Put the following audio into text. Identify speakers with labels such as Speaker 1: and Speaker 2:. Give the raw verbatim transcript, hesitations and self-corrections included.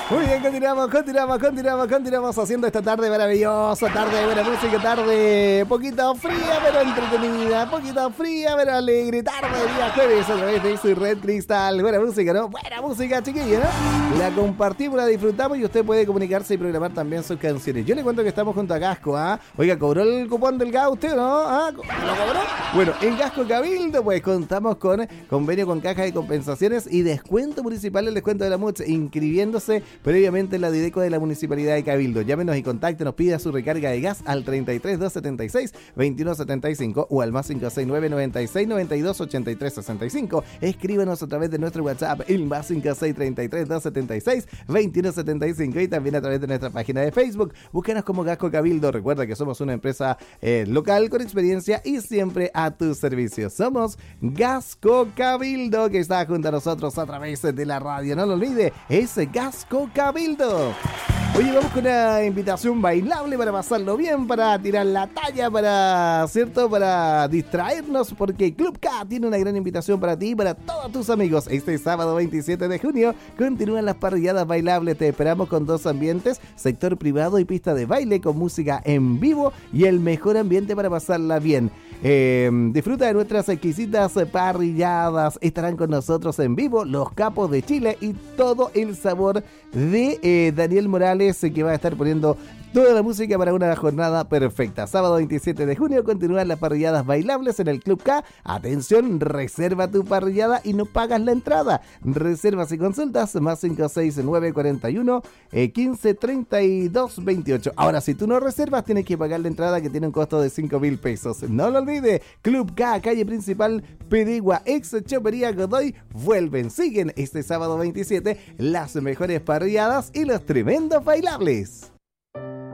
Speaker 1: Muy bien, continuamos, continuamos, continuamos, continuamos haciendo esta tarde maravillosa, tarde de buena música, tarde poquito fría pero entretenida, poquito fría pero alegre, tarde de día jueves a través de su Red Cristal. Buena música, ¿no? Buena música, chiquillos, ¿no? La compartimos, la disfrutamos y usted puede comunicarse y programar también sus canciones. Yo le cuento que estamos junto a Gasco, ¿ah? ¿eh? Oiga, ¿cobró el cupón del gas usted, no? ¿Ah? ¿Lo cobró? Bueno, en Gasco Cabildo, pues contamos con convenio con caja de compensaciones y descuento municipal, el descuento de la M U C, inscribiéndose previamente en la Dideco de la Municipalidad de Cabildo. Llámenos y contáctenos, pida su recarga de gas al treinta y tres, doscientos setenta y seis, veintiuno setenta y cinco o al más cinco seis nueve, noventa y seis, noventa y dos, ochenta y tres sesenta y cinco. Escríbanos a través de nuestro WhatsApp, el más cinco seis, treinta y tres, doscientos setenta y seis, veintiuno setenta y cinco, y también a través de nuestra página de Facebook. Búscanos como Gasco Cabildo. Recuerda que somos una empresa eh, local con experiencia y siempre a tu servicio. Somos Gasco Cabildo, que está junto a nosotros a través de la radio. No lo olvide, es Gasco Cabildo. Oye, vamos con una invitación bailable para pasarlo bien, para tirar la talla, para, ¿cierto? Para distraernos, porque Club K tiene una gran invitación para ti y para todos tus amigos. Este sábado veintisiete de junio continúan las parrilladas bailables. Te esperamos con dos ambientes, sector privado y pista de baile con música en vivo y el mejor ambiente para pasarla bien. Eh, disfruta de nuestras exquisitas parrilladas. Estarán con nosotros en vivo los capos de Chile y todo el sabor de eh, Daniel Morales, que va a estar poniendo toda la música para una jornada perfecta. Sábado veintisiete de junio continúan las parrilladas bailables en el Club K. Atención, reserva tu parrillada y no pagas la entrada. Reservas y consultas más cinco seis nueve, cuarenta y uno, quince, treinta y dos, veintiocho. Ahora, si tú no reservas, tienes que pagar la entrada, que tiene un costo de cinco mil pesos. No lo olvides, Club K, calle principal, Pedigua, ex Chopería Godoy, vuelven, siguen este sábado veintisiete las mejores parrilladas y los tremendos bailables.